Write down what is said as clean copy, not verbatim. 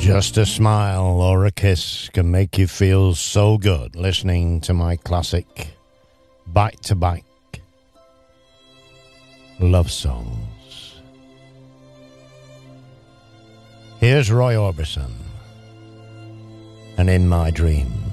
Just a smile or a kiss can make you feel so good listening to my classic back-to-back love songs. Here's Roy Orbison and In My Dreams.